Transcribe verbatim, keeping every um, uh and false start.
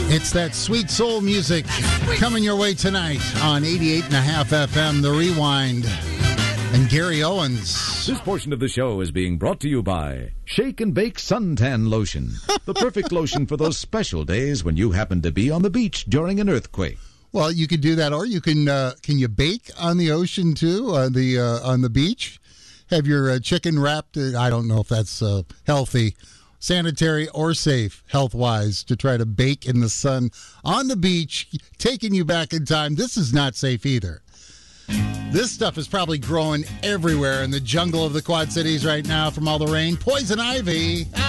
It's that sweet soul music coming your way tonight on eighty-eight point five F M, The Rewind, and Gary Owens. This portion of the show is being brought to you by Shake and Bake Suntan Lotion, the perfect lotion for those special days when you happen to be on the beach during an earthquake. Well, you could do that, or you can, uh, can you bake on the ocean too, on the, uh, on the beach? Have your uh, chicken wrapped, uh, I don't know if that's uh, healthy, sanitary or safe, health-wise, to try to bake in the sun on the beach, taking you back in time. This is not safe either. This stuff is probably growing everywhere in the jungle of the Quad Cities right now from all the rain. Poison ivy.